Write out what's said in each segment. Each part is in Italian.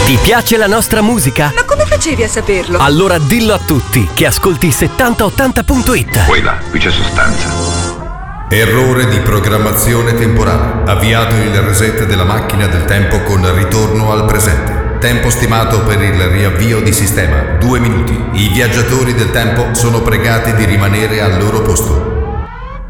Ti piace la nostra musica? Ma come facevi a saperlo? Allora dillo a tutti che ascolti 7080.it. Poi là, qui c'è sostanza. Errore di programmazione temporale. Avviato il reset della macchina del tempo con ritorno al presente. Tempo stimato per il riavvio di sistema 2 minuti. I viaggiatori del tempo sono pregati di rimanere al loro posto.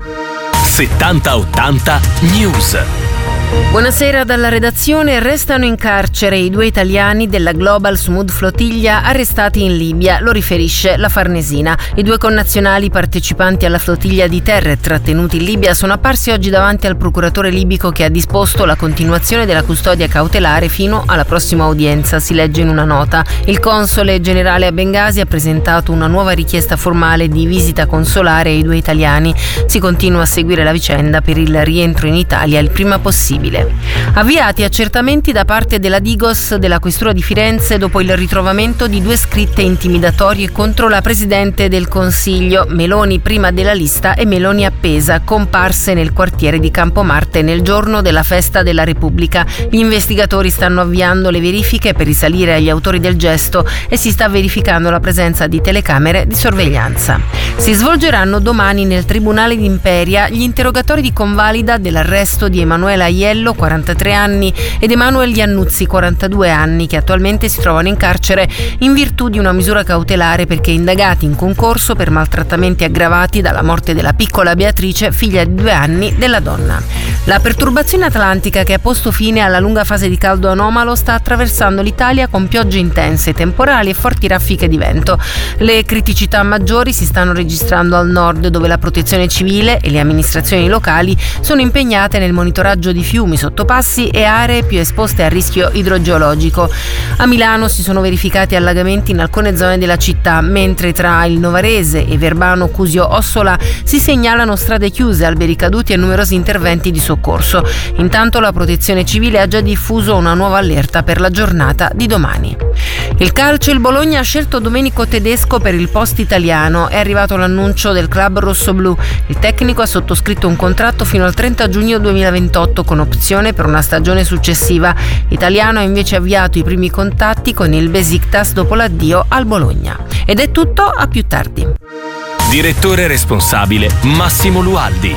7080 News. Buonasera dalla redazione. Restano in carcere i 2 italiani della Global Smooth Flottiglia arrestati in Libia, lo riferisce la Farnesina. I 2 connazionali partecipanti alla flottiglia di terre trattenuti in Libia sono apparsi oggi davanti al procuratore libico che ha disposto la continuazione della custodia cautelare fino alla prossima udienza, si legge in una nota. Il console generale a Bengasi ha presentato una nuova richiesta formale di visita consolare ai 2 italiani. Si continua a seguire la vicenda per il rientro in Italia il prima possibile. Avviati accertamenti da parte della Digos della Questura di Firenze dopo il ritrovamento di 2 scritte intimidatorie contro la Presidente del Consiglio, Meloni prima della lista e Meloni appesa, comparse nel quartiere di Campomarte nel giorno della festa della Repubblica. Gli investigatori stanno avviando le verifiche per risalire agli autori del gesto e si sta verificando la presenza di telecamere di sorveglianza. Si svolgeranno domani nel Tribunale di Imperia gli interrogatori di convalida dell'arresto di Emanuela Aiello, 43 anni, ed Emanuel Iannuzzi, 42 anni, che attualmente si trovano in carcere in virtù di una misura cautelare perché indagati in concorso per maltrattamenti aggravati dalla morte della piccola Beatrice, figlia di 2 anni della donna. La perturbazione atlantica che ha posto fine alla lunga fase di caldo anomalo sta attraversando l'Italia con piogge intense, temporali e forti raffiche di vento. Le criticità maggiori si stanno registrando al nord, dove la protezione civile e le amministrazioni locali sono impegnate nel monitoraggio di fiumi, sottopassi e aree più esposte a rischio idrogeologico. A Milano si sono verificati allagamenti in alcune zone della città, mentre tra il Novarese e Verbano Cusio Ossola si segnalano strade chiuse, alberi caduti e numerosi interventi di soccorso. Intanto la protezione civile ha già diffuso una nuova allerta per la giornata di domani. Il calcio, il Bologna ha scelto Domenico Tedesco per il post italiano. È arrivato l'annuncio del club rossoblù. Il tecnico ha sottoscritto un contratto fino al 30 giugno 2028 con opzione per una stagione successiva. L'italiano ha invece avviato i primi contatti con il Besiktas dopo l'addio al Bologna. Ed è tutto, a più tardi. Direttore responsabile Massimo Lualdi.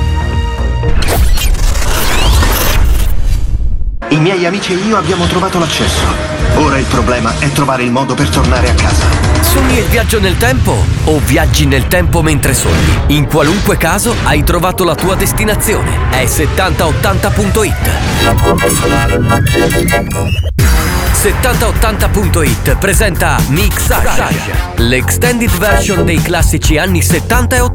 I miei amici e io abbiamo trovato l'accesso. Ora il problema è trovare il modo per tornare a casa. Sogni il viaggio nel tempo o viaggi nel tempo mentre sogni? In qualunque caso hai trovato la tua destinazione. È 7080.it. 7080.it presenta Mixage, l'extended version dei classici anni 70 e 80.